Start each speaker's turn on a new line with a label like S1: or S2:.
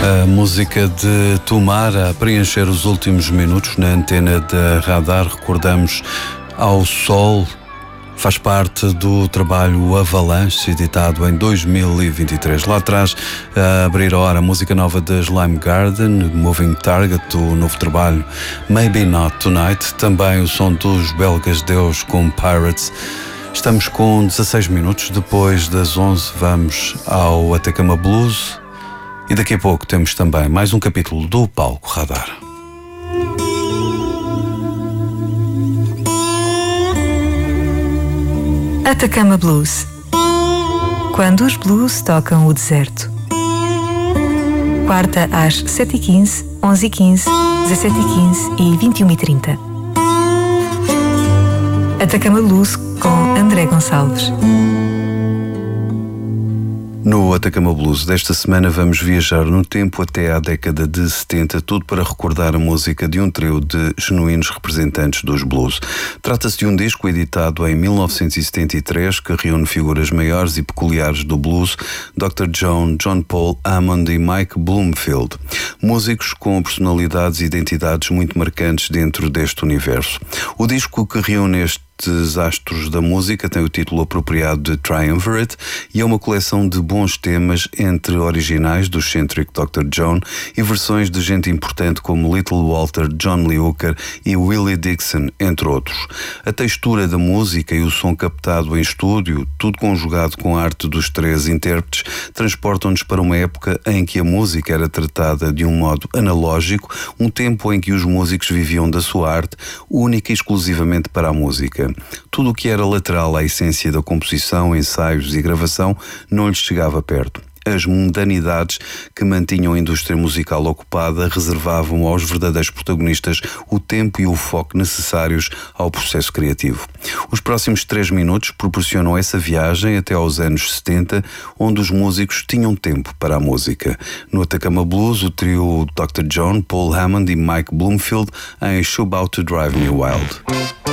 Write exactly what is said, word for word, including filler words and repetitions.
S1: A música de Tomara a preencher os últimos minutos na antena da Radar. Recordamos Ao Sol, faz parte do trabalho Avalanche, editado em dois mil e vinte e três. Lá atrás, a abrir a hora, a música nova da Slime Garden, Moving Target, o novo trabalho Maybe Not Tonight, também o som dos belgas Deus com Pirates. Estamos com dezasseis minutos, depois das onze vamos ao Atacama Blues e daqui a pouco temos também mais um capítulo do Palco Radar.
S2: Atacama Blues. Quando os blues tocam o deserto. Quarta às sete e quinze, onze e quinze, dezassete e quinze e vinte e uma e trinta. Atacama Blues com André Gonçalves.
S1: No Atacama Blues desta semana vamos viajar no tempo até à década de setenta, tudo para recordar a música de um trio de genuínos representantes dos blues. Trata-se de um disco editado em mil novecentos e setenta e três que reúne figuras maiores e peculiares do blues, doutor John, John Paul, Hammond e Mike Bloomfield. Músicos com personalidades e identidades muito marcantes dentro deste universo. O disco que reúne este Estes astros da música tem o título apropriado de Triumvirate e é uma coleção de bons temas entre originais do excêntrico doutor John e versões de gente importante como Little Walter, John Lee Hooker e Willie Dixon, entre outros. A textura da música e o som captado em estúdio, tudo conjugado com a arte dos três intérpretes, transportam-nos para uma época em que a música era tratada de um modo analógico, um tempo em que os músicos viviam da sua arte, única e exclusivamente para a música. Tudo o que era lateral à essência da composição, ensaios e gravação não lhes chegava perto. As mundanidades que mantinham a indústria musical ocupada reservavam aos verdadeiros protagonistas o tempo e o foco necessários ao processo criativo. Os próximos três minutos proporcionam essa viagem até aos anos setenta, onde os músicos tinham tempo para a música. No Atacama Blues, o trio doutor John, Paul Hammond e Mike Bloomfield em Show About to Drive Me Wild.